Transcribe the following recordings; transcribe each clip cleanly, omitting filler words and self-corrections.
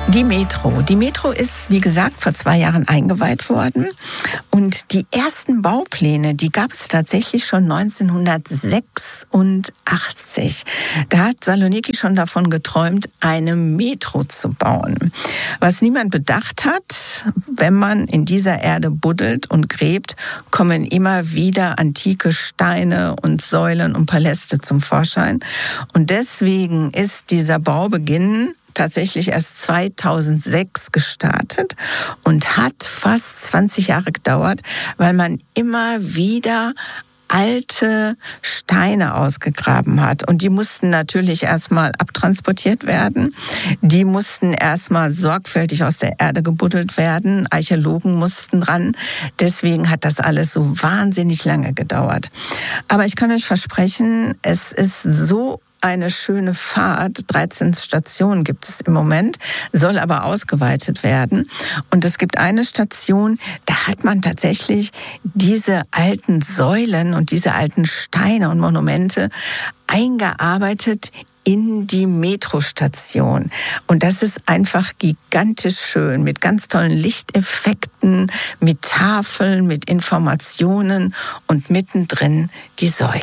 Die Metro. Die Metro ist, wie gesagt, vor 2 Jahren eingeweiht worden. Und die ersten Baupläne, die gab es tatsächlich schon 1986. Da hat Saloniki schon davon geträumt, eine Metro zu bauen. Was niemand bedacht hat, wenn man in dieser Erde buddelt und gräbt, kommen immer wieder antike Steine und Säulen und Paläste zum Vorschein. Und deswegen ist dieser Baubeginn tatsächlich erst 2006 gestartet und hat fast 20 Jahre gedauert, weil man immer wieder alte Steine ausgegraben hat. Und die mussten natürlich erstmal abtransportiert werden. Die mussten erstmal sorgfältig aus der Erde gebuddelt werden. Archäologen mussten ran. Deswegen hat das alles so wahnsinnig lange gedauert. Aber ich kann euch versprechen, es ist so eine schöne Fahrt. 13 Stationen gibt es im Moment, soll aber ausgeweitet werden. Und es gibt eine Station, da hat man tatsächlich diese alten Säulen und diese alten Steine und Monumente eingearbeitet in die Metrostation. Und das ist einfach gigantisch schön, mit ganz tollen Lichteffekten, mit Tafeln, mit Informationen und mittendrin die Säulen.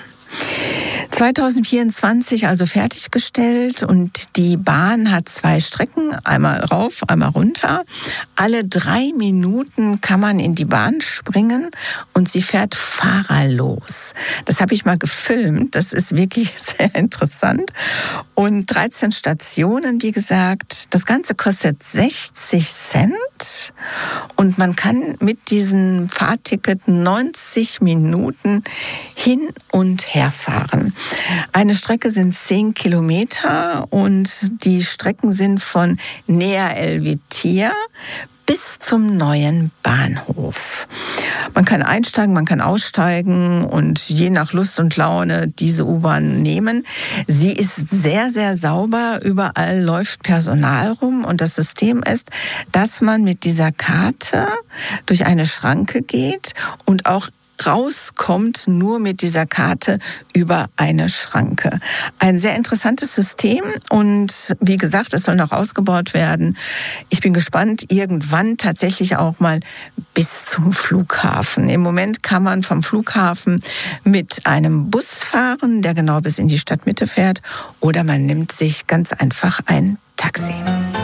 2024 also fertiggestellt und die Bahn hat 2 Strecken, einmal rauf, einmal runter. Alle 3 Minuten kann man in die Bahn springen und sie fährt fahrerlos. Das habe ich mal gefilmt, das ist wirklich sehr interessant. Und 13 Stationen, wie gesagt, das Ganze kostet 60 Cent und man kann mit diesem Fahrticket 90 Minuten hin und her fahren. Eine Strecke sind 10 Kilometer und die Strecken sind von Nea Elvetia bis zum neuen Bahnhof. Man kann einsteigen, man kann aussteigen und je nach Lust und Laune diese U-Bahn nehmen. Sie ist sehr, sehr sauber. Überall läuft Personal rum und das System ist, dass man mit dieser Karte durch eine Schranke geht und auch rauskommt nur mit dieser Karte über eine Schranke. Ein sehr interessantes System und wie gesagt, es soll noch ausgebaut werden. Ich bin gespannt, irgendwann tatsächlich auch mal bis zum Flughafen. Im Moment kann man vom Flughafen mit einem Bus fahren, der genau bis in die Stadtmitte fährt, oder man nimmt sich ganz einfach ein Taxi.